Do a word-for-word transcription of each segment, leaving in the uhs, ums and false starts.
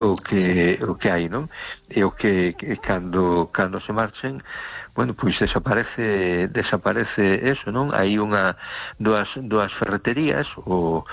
o que o que hai, non? E o que, que cando cando se marchen, bueno, pois desaparece desaparece eso, non? Hai unha dúas dúas ferreterías, o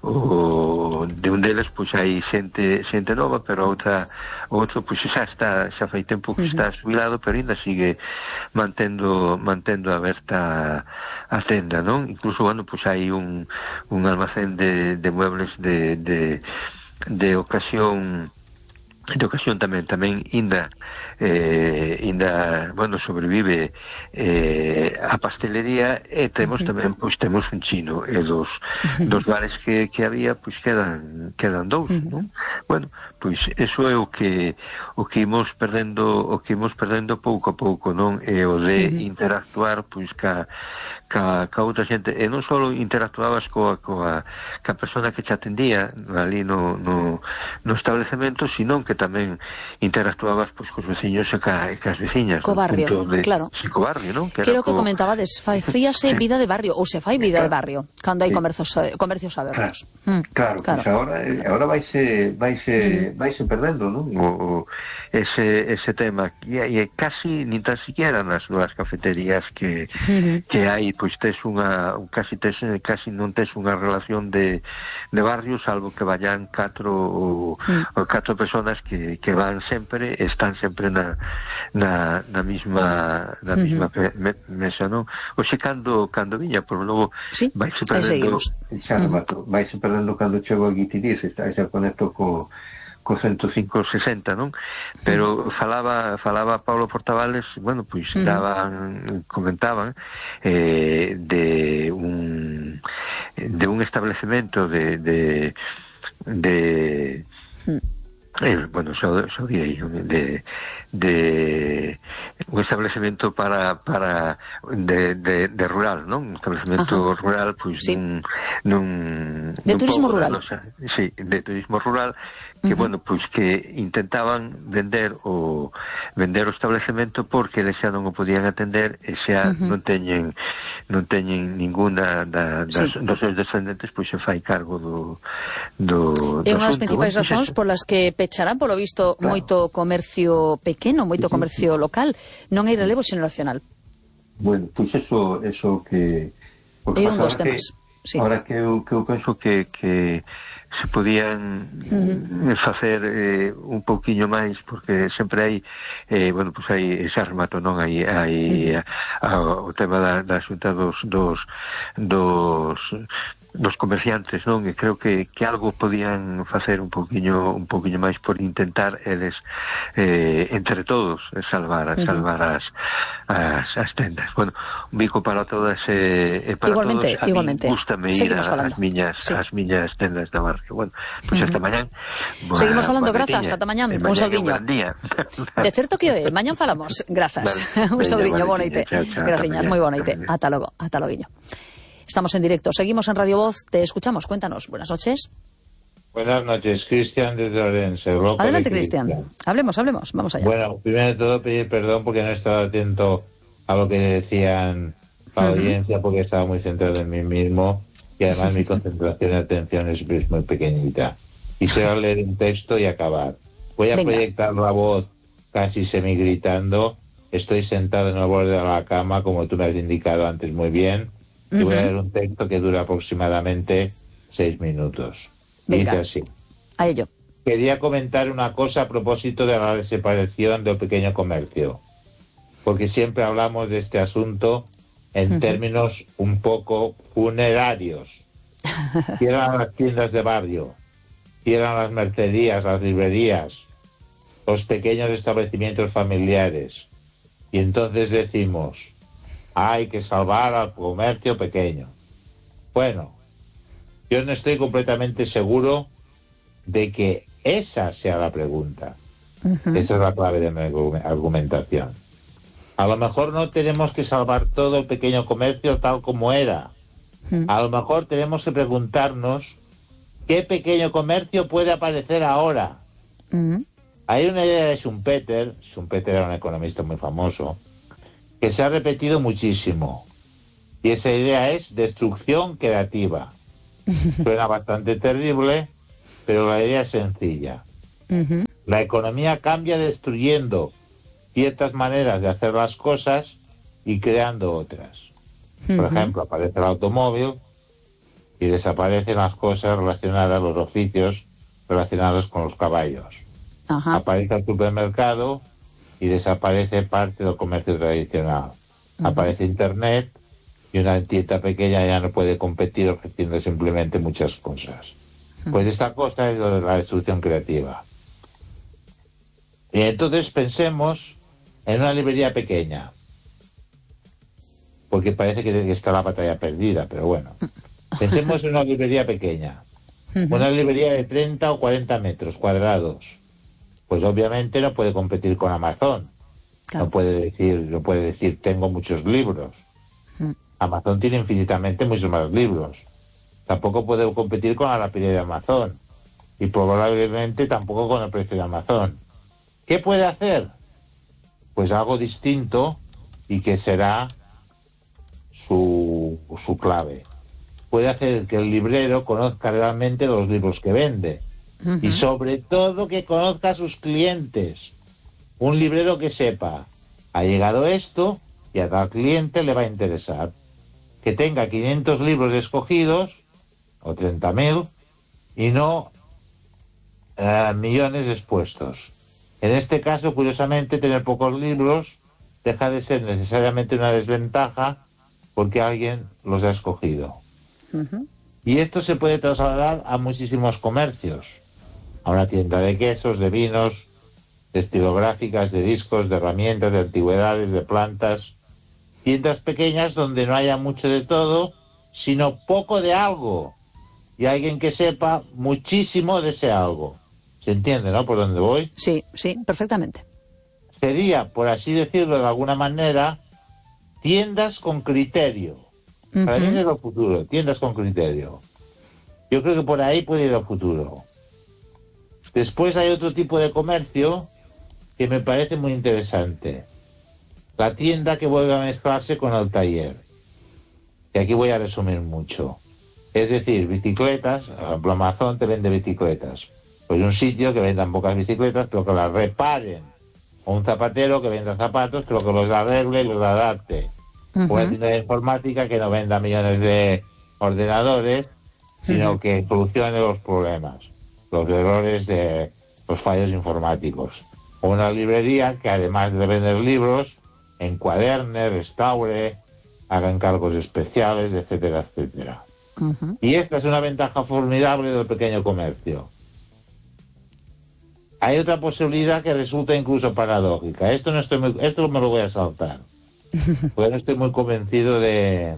o de un deles pois hai xente xente nova, pero outra outro pois xa está xa fai tempo que está xubilado, pero ainda sigue mantendo mantendo aberta a tenda, non? Incluso, bueno, pois hai un un almacén de de muebles de de de ocasión de ocasión tamén, tamén inda eh, inda, bueno, sobrevive eh, a pastelería, e temos tamén, pois temos un chino, e dos, dos bares que, que había, pois quedan quedan dous, non? Bueno, pois eso é o que o que imos perdendo, o que imos perdendo pouco a pouco, non? E o de interactuar, pois ca ca, ca outra xente, e non só interactuabas coa, coa ca persona que te atendía ali no, no, no establecemento, sino que tamén interactuabas pois cos veciños e ca, e cas veciñas. Co barrio, de, claro. Si, co barrio, non? Que era o que comentabades, facíase vida de barrio, ou se fai vida claro. de barrio, cando hai Sí. comercios, comercios abertos. Claro, Mm, claro, claro. Pues ahora, ahora vaise, vaise, vaise perdendo, non? O, o, ese, ese tema, e, e casi, nin tan siquiera nas novas cafeterías que, Uh-huh. que hai, pois tes unha, casi tes, casi non tes unha relación de, de barrio, salvo que vayan catro ou, Mm. ou catro personas que, que van sempre, están sempre na, na, na misma na Uh-huh. misma pe, me, mesa, non? Oxe, cando, cando viña, por logo Sí, vaise aí perdendo, seguimos. xa remato, vaise perdendo cando chego a Guitiriz, está, xa conecto co co ciento cinco sesenta, non? Pero falaba falaba Pablo Portavales, bueno, pois Uh-huh. daban, comentaban eh, de un de un establecemento de de de Uh-huh. eh, bueno, xa, xa direi, de de un establecemento para para de, de, de rural, non? Un establecemento Ajá. rural, pois Sí. nun, nun De nun turismo pobo da rural. nosa, sí, de turismo rural, que, Uh-huh. bueno, pois que intentaban vender o vender o establecemento porque eles xa non o podían atender e xa Uh-huh. non teñen non teñen ninguna da, das, Sí. dos seus descendentes, pois se fai cargo do do, do É unha das asunto. principais Bueno, razóns pois eso. polas que pecharán, polo visto, Claro. moito comercio pequeno, moito comercio local. Non hai relevo xeneracional. Bueno, pois eso, eso que... É un dos ahora temas, que, sí. Ahora que eu, que eu penso que, que se podían uh-huh. facer eh, un pouquiño máis, porque sempre hai, eh, bueno, pois hai, xa remato, non? Hai, hai uh-huh. a, a, o tema da, da xunta dos, dos, dos dos comerciantes, non? E creo que, que algo podían facer un pouquiño un pouquiño máis por intentar eles eh, entre todos salvar salvar as, as, as tendas. Bueno, un bico para todas e eh, para igualmente, todos. A igualmente. mí gústame ir a, as miñas sí. as miñas tendas de barrio. Bueno, pois pues uh-huh. hasta mañán. Seguimos falando, grazas, ata mañán. Un saudiño. De certo que hoy, mañán falamos. Grazas. Vale. Un saudiño, boa noite. Graciñas, moi boa noite. Ata logo, ata loguiño. Estamos en directo, seguimos en Radio Voz, te escuchamos, cuéntanos. Buenas noches. Buenas noches, Cristian desde Orense. Adelante, Cristian. Hablemos, hablemos, vamos allá. Bueno, primero de todo pedir perdón porque no he estado atento a lo que decían la uh-huh. audiencia, porque estaba muy centrado en mí mismo y además mi concentración y atención es, es muy pequeñita. Quisiera leer un texto y acabar. Voy a Venga. proyectar la voz casi semigritando. Estoy sentado en el borde de la cama, como tú me has indicado antes muy bien. Y voy a leer un texto que dura aproximadamente seis minutos. Venga, dice así. A ello. Quería comentar una cosa a propósito de la desaparición del pequeño comercio. Porque siempre hablamos de este asunto en uh-huh. términos un poco funerarios. Cierran las tiendas de barrio, cierran las mercerías, las librerías, los pequeños establecimientos familiares. Y entonces decimos... hay que salvar al comercio pequeño. Bueno, yo no estoy completamente seguro de que esa sea la pregunta. Uh-huh. Esa es la clave de mi argumentación. A lo mejor no tenemos que salvar todo el pequeño comercio tal como era. Uh-huh. A lo mejor tenemos que preguntarnos qué pequeño comercio puede aparecer ahora. Uh-huh. Hay una idea de Schumpeter, Schumpeter era un economista muy famoso, que se ha repetido muchísimo. Y esa idea es destrucción creativa. Suena bastante terrible, pero la idea es sencilla. Uh-huh. La economía cambia destruyendo ciertas maneras de hacer las cosas y creando otras. Uh-huh. Por ejemplo, aparece el automóvil y desaparecen las cosas relacionadas, los oficios relacionados con los caballos. Uh-huh. Aparece el supermercado y desaparece parte del comercio tradicional. Uh-huh. Aparece Internet y una tienda pequeña ya no puede competir ofreciendo simplemente muchas cosas. Uh-huh. Pues esta cosa es lo de la destrucción creativa. Y entonces pensemos en una librería pequeña, porque parece que está la batalla perdida, pero bueno. Pensemos en una librería pequeña, uh-huh. una librería de treinta o cuarenta metros cuadrados. Pues obviamente no puede competir con Amazon. Claro. No puede decir, no puede decir tengo muchos libros. Uh-huh. Amazon tiene infinitamente muchos más libros. Tampoco puede competir con la rapidez de Amazon. Y probablemente tampoco con el precio de Amazon. ¿Qué puede hacer? Pues algo distinto y que será su, su clave. Puede hacer que el librero conozca realmente los libros que vende. Uh-huh. Y sobre todo que conozca a sus clientes. Un librero que sepa, ha llegado esto y a tal cliente le va a interesar. Que tenga quinientos libros escogidos, o treinta mil, y no uh, millones expuestos. En este caso, curiosamente, tener pocos libros deja de ser necesariamente una desventaja porque alguien los ha escogido. Uh-huh. Y esto se puede trasladar a muchísimos comercios. A una tienda de quesos, de vinos, de estilográficas, de discos, de herramientas, de antigüedades, de plantas. Tiendas pequeñas donde no haya mucho de todo, sino poco de algo. Y alguien que sepa muchísimo de ese algo. ¿Se entiende, no? ¿Por dónde voy? Sí, sí, perfectamente. Sería, por así decirlo de alguna manera, tiendas con criterio. Uh-huh. Para mí es lo futuro, tiendas con criterio. Yo creo que por ahí puede ir el futuro. Después hay otro tipo de comercio que me parece muy interesante. La tienda que vuelve a mezclarse con el taller. Y aquí voy a resumir mucho. Es decir, bicicletas, Amazon te vende bicicletas. Pues un sitio que vendan pocas bicicletas, pero que las reparen. O un zapatero que venda zapatos, pero que los arregle y los adapte. Uh-huh. O una tienda de informática que no venda millones de ordenadores, sino uh-huh. que solucione los problemas, los errores de los fallos informáticos. O una librería que además de vender libros, encuaderne, restaure, haga encargos especiales, etcétera, etcétera. Uh-huh. Y esta es una ventaja formidable del pequeño comercio. Hay otra posibilidad que resulta incluso paradójica. Esto no estoy muy, esto me lo voy a saltar. Porque no estoy muy convencido de...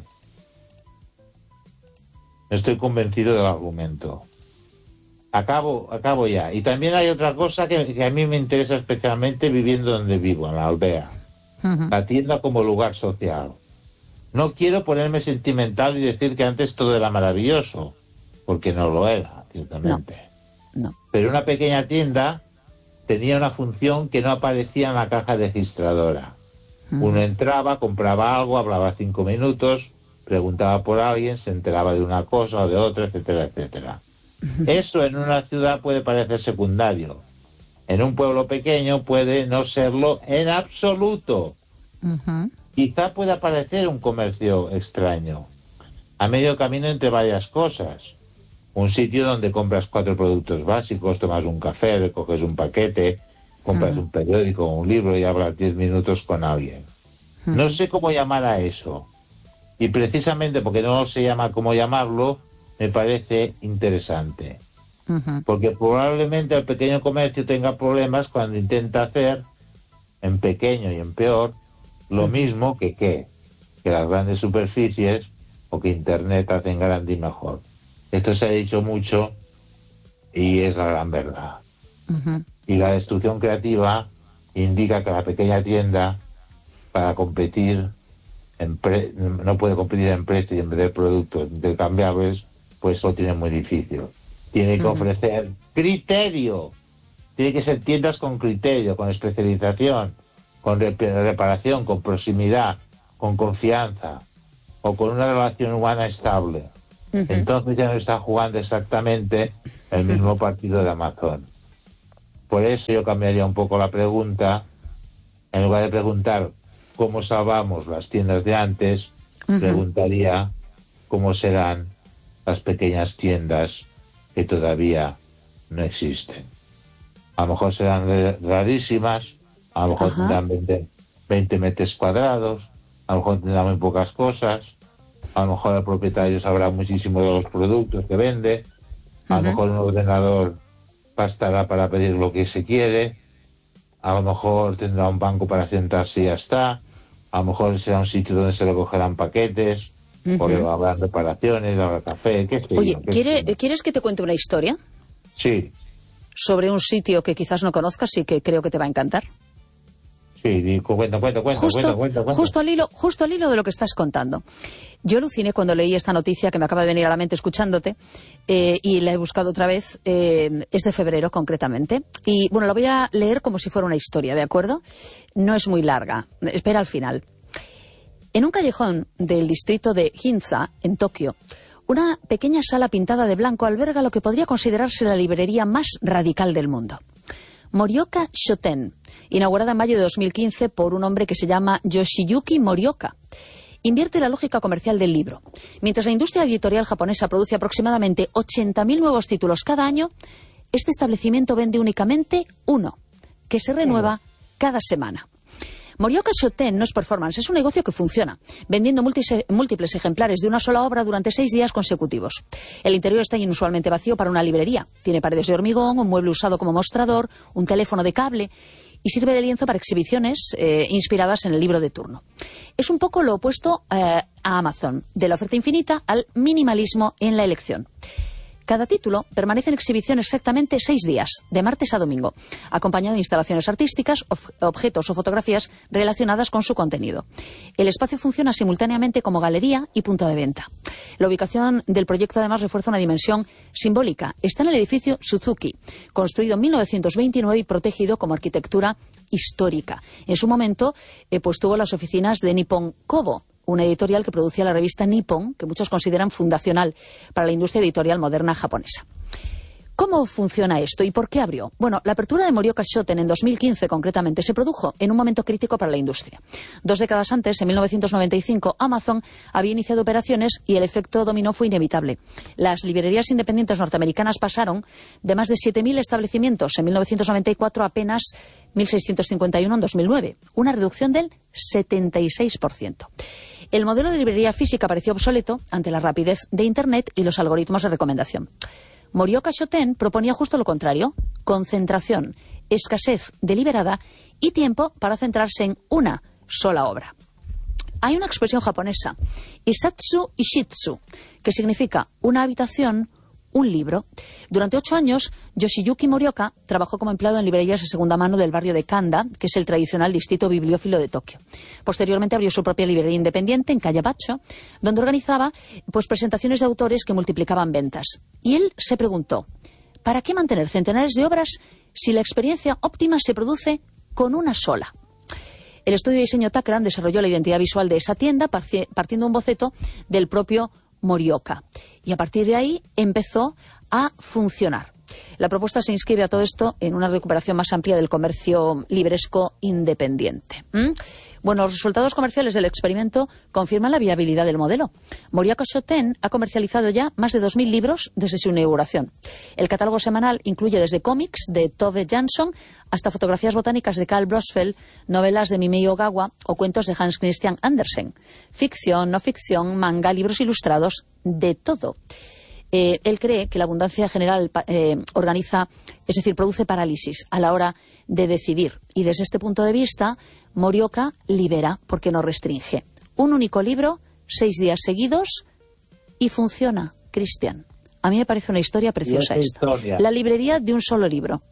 No estoy convencido del argumento. Acabo, acabo ya. Y también hay otra cosa que, que a mí me interesa especialmente viviendo donde vivo, en la aldea. Uh-huh. La tienda como lugar social. No quiero ponerme sentimental y decir que antes todo era maravilloso, porque no lo era, ciertamente. No, no. Pero una pequeña tienda tenía una función que no aparecía en la caja registradora. Uh-huh. Uno entraba, compraba algo, hablaba cinco minutos, preguntaba por alguien, se enteraba de una cosa o de otra, etcétera, etcétera. Uh-huh. Eso en una ciudad puede parecer secundario. En un pueblo pequeño puede no serlo en absoluto. Uh-huh. Quizá pueda parecer un comercio extraño, a medio camino entre varias cosas. Un sitio donde compras cuatro productos básicos, tomas un café, recoges un paquete, compras uh-huh. un periódico o un libro y hablas diez minutos con alguien. Uh-huh. No sé cómo llamar a eso. Y precisamente porque no se llama cómo llamarlo, me parece interesante. Uh-huh. Porque probablemente el pequeño comercio tenga problemas cuando intenta hacer, en pequeño y en peor, lo uh-huh. mismo que qué, que las grandes superficies o que Internet hacen grande y mejor. Esto se ha dicho mucho y es la gran verdad. Uh-huh. Y la destrucción creativa indica que la pequeña tienda, para competir, en pre- no puede competir en precio y en vender productos intercambiables, pues lo tiene muy difícil. Tiene que uh-huh. ofrecer criterio. Tiene que ser tiendas con criterio, con especialización, con reparación, con proximidad, con confianza o con una relación humana estable. Uh-huh. Entonces ya no está jugando exactamente el mismo partido de Amazon. por eso yo cambiaría un poco la pregunta. En lugar de preguntar cómo salvamos las tiendas de antes, uh-huh. preguntaría cómo serán las pequeñas tiendas que todavía no existen. A lo mejor serán rarísimas, a lo mejor uh-huh. tendrán veinte, veinte metros cuadrados, a lo mejor tendrán muy pocas cosas, a lo mejor el propietario sabrá muchísimo de los productos que vende, a uh-huh. lo mejor un ordenador bastará para pedir lo que se quiere, a lo mejor tendrá un banco para sentarse y ya está, a lo mejor será un sitio donde se recogerán paquetes, uh-huh. porque habrá reparaciones, habrá café, qué sé Oye, yo, qué ¿quiere, sé yo. ¿quieres que te cuente una historia? Sí. Sobre un sitio que quizás no conozcas y que creo que te va a encantar. Sí, cuenta, cuenta, cuenta, justo, cuenta, cuenta, cuenta. Justo al hilo, justo al hilo de lo que estás contando. Yo aluciné cuando leí esta noticia que me acaba de venir a la mente escuchándote, eh, y la he buscado otra vez, eh, es de febrero concretamente. Y bueno, la voy a leer como si fuera una historia, ¿de acuerdo? No es muy larga, espera al final. En un callejón del distrito de Ginza, en Tokio, una pequeña sala pintada de blanco alberga lo que podría considerarse la librería más radical del mundo. Morioka Shoten, inaugurada en mayo de dos mil quince por un hombre que se llama Yoshiyuki Morioka. Invierte la lógica comercial del libro. Mientras la industria editorial japonesa produce aproximadamente ochenta mil nuevos títulos cada año, este establecimiento vende únicamente uno, que se renueva cada semana. Morioka Shoten no es performance, es un negocio que funciona, vendiendo múltiples ejemplares de una sola obra durante seis días consecutivos. El interior está inusualmente vacío para una librería. Tiene paredes de hormigón, un mueble usado como mostrador, un teléfono de cable y sirve de lienzo para exhibiciones eh, inspiradas en el libro de turno. Es un poco lo opuesto eh, a Amazon, de la oferta infinita al minimalismo en la elección. Cada título permanece en exhibición exactamente seis días, de martes a domingo, acompañado de instalaciones artísticas, objetos o fotografías relacionadas con su contenido. El espacio funciona simultáneamente como galería y punto de venta. La ubicación del proyecto además refuerza una dimensión simbólica. Está en el edificio Suzuki, construido en mil novecientos veintinueve y protegido como arquitectura histórica. En su momento, eh, pues tuvo las oficinas de Nippon Kobo, una editorial que producía la revista Nippon, que muchos consideran fundacional para la industria editorial moderna japonesa. ¿Cómo funciona esto y por qué abrió? Bueno, la apertura de Morioka Shoten en dos mil quince concretamente se produjo en un momento crítico para la industria. Dos décadas antes, en mil novecientos noventa y cinco, Amazon había iniciado operaciones y el efecto dominó fue inevitable. Las librerías independientes norteamericanas pasaron de más de siete mil establecimientos en mil novecientos noventa y cuatro a apenas mil seiscientos cincuenta y uno en dos mil nueve, una reducción del setenta y seis por ciento. El modelo de librería física pareció obsoleto ante la rapidez de Internet y los algoritmos de recomendación. Morioka Shoten proponía justo lo contrario: concentración, escasez deliberada y tiempo para centrarse en una sola obra. Hay una expresión japonesa, Isatsu Ishitsu, que significa una habitación, un libro. Durante ocho años, Yoshiyuki Morioka trabajó como empleado en librerías de segunda mano del barrio de Kanda, que es el tradicional distrito bibliófilo de Tokio. Posteriormente abrió su propia librería independiente en calle Bacho, donde organizaba pues, presentaciones de autores que multiplicaban ventas. Y él se preguntó, ¿para qué mantener centenares de obras si la experiencia óptima se produce con una sola? El estudio de diseño Takran desarrolló la identidad visual de esa tienda partiendo un boceto del propio Morioka. Y a partir de ahí empezó a funcionar. La propuesta se inscribe a todo esto en una recuperación más amplia del comercio libresco independiente. ¿Mm? Bueno, los resultados comerciales del experimento confirman la viabilidad del modelo. Morioka Shoten ha comercializado ya más de dos mil libros desde su inauguración. El catálogo semanal incluye desde cómics de Tove Jansson hasta fotografías botánicas de Carl Blossfeld, novelas de Mimei Ogawa o cuentos de Hans Christian Andersen. Ficción, no ficción, manga, libros ilustrados, de todo. Eh, él cree que la abundancia general eh, organiza, es decir, produce parálisis a la hora de decidir. Y desde este punto de vista, Morioka libera porque no restringe. Un único libro, seis días seguidos y funciona, Cristian. A mí me parece una historia preciosa esta. Historia. La librería de un solo libro.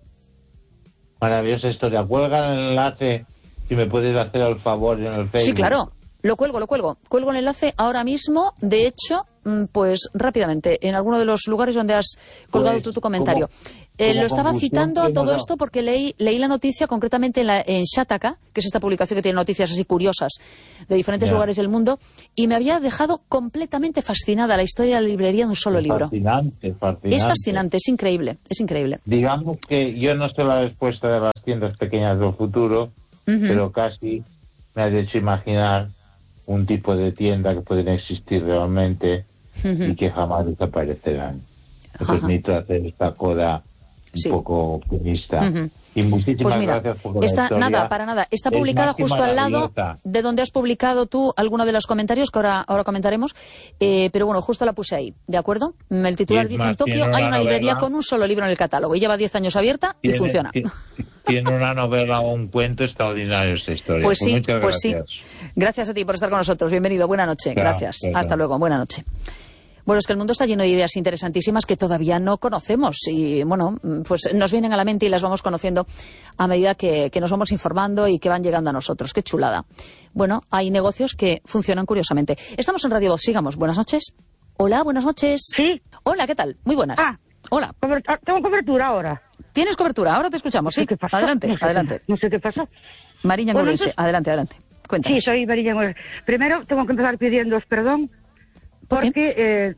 Maravillosa historia. Cuelga el enlace, si me puedes hacer el favor en el Facebook. Sí, claro. Lo cuelgo, lo cuelgo. Cuelgo el enlace ahora mismo. De hecho, pues rápidamente, en alguno de los lugares donde has colgado pues, tú tu comentario. eh, lo estaba citando a todo esto porque leí, leí la noticia concretamente en, la, en Shataka, que es esta publicación que tiene noticias así curiosas de diferentes yeah. lugares del mundo, y me había dejado completamente fascinada la historia de la librería de un solo es libro. Fascinante, fascinante. Es fascinante, es increíble, es increíble. Digamos que yo no sé la respuesta de las tiendas pequeñas del futuro, uh-huh. pero casi me has hecho imaginar un tipo de tienda que pueden existir realmente uh-huh. y que jamás desaparecerán. Me uh-huh. permito hacer esta coda un sí. poco optimista. Uh-huh. Y muchísimas pues mira, gracias por la esta, historia. Nada, para nada. Está publicada justo al lado de donde has publicado tú alguno de los comentarios que ahora, ahora comentaremos. Eh, pero bueno, justo la puse ahí, ¿de acuerdo? El titular dice: en Tokio hay una librería con un solo libro en el catálogo y lleva diez años abierta y tiene, funciona. Tiene, tiene una novela o un cuento extraordinario esta historia. Pues sí, pues, pues sí. Gracias a ti por estar con nosotros. Bienvenido. Buena noche. Claro, gracias. Claro. Hasta luego. Buena noche. Bueno, es que el mundo está lleno de ideas interesantísimas que todavía no conocemos y, bueno, pues nos vienen a la mente y las vamos conociendo a medida que, que nos vamos informando y que van llegando a nosotros. ¡Qué chulada! Bueno, hay negocios que funcionan curiosamente. Estamos en Radio Voz, sigamos. Buenas noches. Hola, buenas noches. Sí. Hola, ¿qué tal? Muy buenas. Ah, hola. Tengo cobertura ahora. ¿Tienes cobertura? Ahora te escuchamos, sí. ¿Qué pasó? Adelante, no sé, adelante. No sé qué pasó. Mariña bueno, Ngourense, entonces... adelante, adelante. Cuéntanos. Sí, soy Mariña Ngourense. Primero tengo que empezar pidiéndoos perdón porque, eh,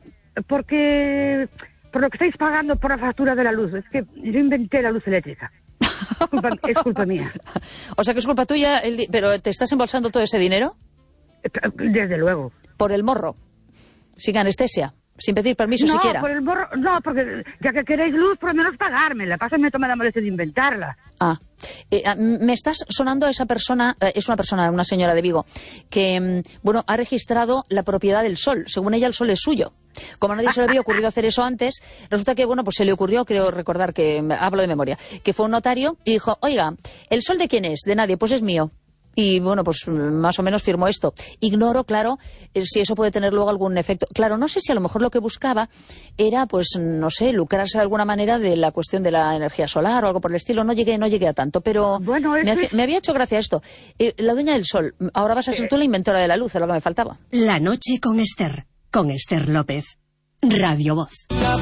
porque por lo que estáis pagando por la factura de la luz. Es que yo inventé la luz eléctrica. Es culpa, es culpa mía. O sea que es culpa tuya, el di- pero ¿te estás embolsando todo ese dinero? Desde luego. Por el morro, sin anestesia, sin pedir permiso no, siquiera. No, por el morro, no, porque ya que queréis luz, por lo menos pagármela. Pasa, me toma la molestia de inventarla. Ah, eh, me estás sonando a esa persona, eh, es una persona, una señora de Vigo, que, bueno, ha registrado la propiedad del sol. Según ella, el sol es suyo. Como a nadie se le había ocurrido hacer eso antes, resulta que, bueno, pues se le ocurrió, creo recordar que, hablo de memoria, que fue un notario y dijo: oiga, ¿el sol de quién es? De nadie, pues es mío. Y bueno, pues más o menos firmó esto. Ignoro, claro, si eso puede tener luego algún efecto. Claro, no sé si a lo mejor lo que buscaba era, pues, no sé, lucrarse de alguna manera de la cuestión de la energía solar o algo por el estilo. No llegué, no llegué a tanto, pero bueno, me, hace, es... me había hecho gracia esto. Eh, la dueña del sol, ahora vas a ser tú la inventora de la luz, es lo que me faltaba. La noche con Esther, con Esther López. Radio Voz.